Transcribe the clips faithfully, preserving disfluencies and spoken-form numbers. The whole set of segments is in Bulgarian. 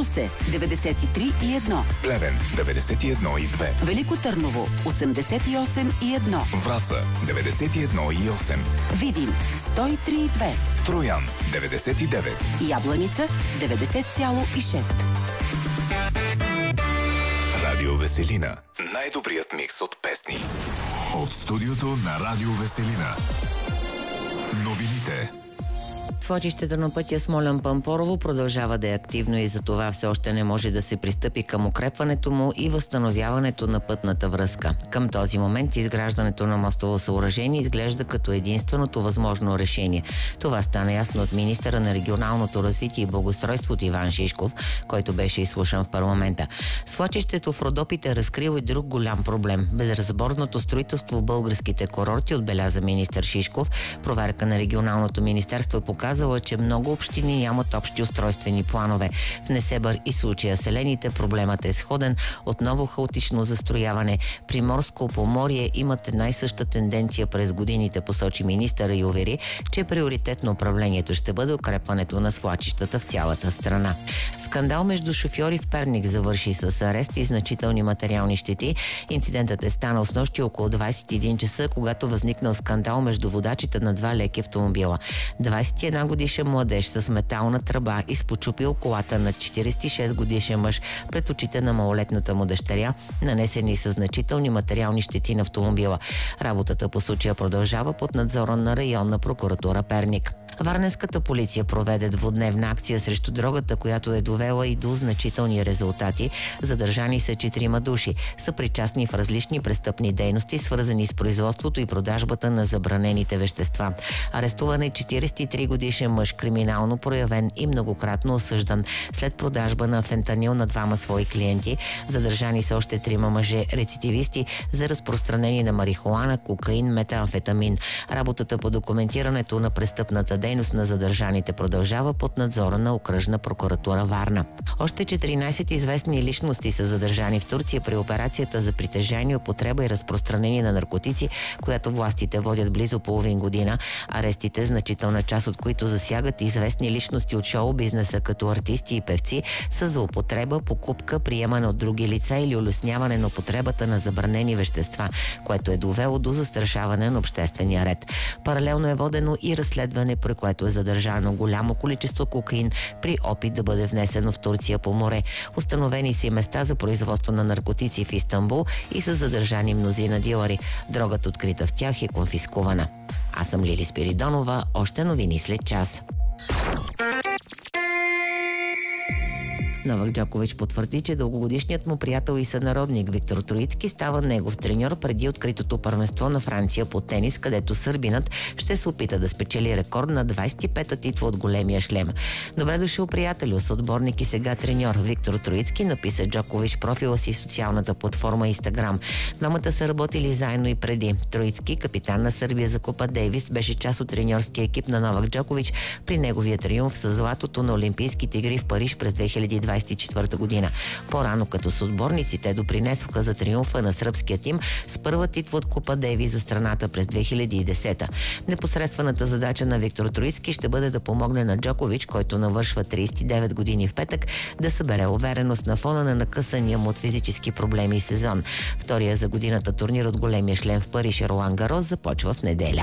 Русе деветдесет и три и едно, Плевен деветдесет и едно и две, Велико Търново осемдесет и осем и едно, Враца деветдесет и едно и осем, Видин сто и три и две, Троян деветдесет и девет, Ябланица деветдесет цяло и шест. Радио Веселина. Най-добрият микс от песни. От студиото на Радио Веселина. Новините. Свлачището на пътя Смолян-Пампорово продължава да е активно и за това все още не може да се пристъпи към укрепването му и възстановяването на пътната връзка. Към този момент изграждането на мостово съоръжение изглежда като единственото възможно решение. Това стана ясно от министъра на регионалното развитие и благоустройството Иван Шишков, който беше изслушан в парламента. Свлачището в Родопите разкрива и друг голям проблем – безразборното строителство в българските курорти, отбеляза министър Шишков. Проверка на регионалното министерство е показала, че много общини нямат общи устройствени планове. В Несебър и случая селените проблемът е сходен. Отново хаотично застрояване. Приморско Поморие имат една и съща тенденция през годините, посочи министъра и увери, че приоритет на управлението ще бъде укрепването на свлачищата в цялата страна. Скандал между шофьори в Перник завърши с арест и значителни материални щети. Инцидентът е станал снощи около двадесет и един часа, когато възникнал скандал между водачите на два леки автомобила. двадесет и една годишен младеж с метална тръба изпочупил колата на четиридесет и шест годишен мъж пред очите на малолетната му дъщеря, нанесени с значителни материални щети на автомобила. Работата по случая продължава под надзора на районна прокуратура Перник. Варненската полиция проведе двудневна акция срещу дрогата, която е довела и до значителни резултати. Задържани са четирима души. Са причастни в различни престъпни дейности, свързани с производството и продажбата на забранените вещества. Арестуван е четиридесет и три годишен мъж, криминално проявен и многократно осъждан след продажба на фентанил на двама свои клиенти. Задържани са още трима мъже рецидивисти за разпространение на марихуана, кокаин, метамфетамин. Работата по документирането на престъпната дейност на задържаните продължава под надзора на окръжна прокуратура Варна. Още четиринадесет известни личности са задържани в Турция при операцията за притежание, употреба и разпространение на наркотици, която властите водят близо половин година. Арестите, значителна част от които засягат известни личности от шоу-бизнеса, като артисти и певци, са за употреба, покупка, приемане от други лица или улесняване на употребата на забранени вещества, което е довело до застрашаване на обществения ред. Паралелно е водено и разследване, при което е задържано голямо количество кокаин при опит да бъде внесено в Турция по море. Установени са и места за производство на наркотици в Истанбул и са задържани мнозина дилъри. Дрогата, открита в тях, е конфискувана. Аз съм Лили Спиридонова. Още новини след час. Новак Джокович потвърди, че дългогодишният му приятел и сънародник Виктор Троицки става негов треньор преди откритото първенство на Франция по тенис, където сърбинът ще се опита да спечели рекорд на двадесет и пета титла от големия шлем. Добре дошъл, приятелю, съотборник и сега треньор Виктор Троицки, написа Джокович профила си в социалната платформа Instagram. Двамата са работили заедно и преди. Троицки, капитан на Сърбия за Купа Дейвис, беше част от треньорския екип на Новак Джокович при неговия триумф с златото на Олимпийските игри в Париж през две хиляди двадесет и четвърта година. По-рано като съотборници те допринесоха за триумфа на сръбския тим с първа титла от Купа Дейвис за страната през две хиляди и десета. Непосредствената задача на Виктор Троицки ще бъде да помогне на Джокович, който навършва тридесет и девет години в петък, да събере увереност на фона на накъсания му от физически проблеми и сезон. Втория за годината турнир от големия шлем в Париж, Ролан Гарос, започва в неделя.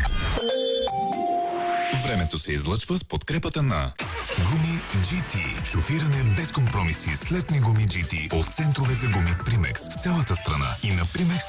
Времето се излъчва с подкрепата на Гуми джи ти. Шофиране без компромиси с летни гуми джи ти от центрове за гуми Примекс в цялата страна и на Примекс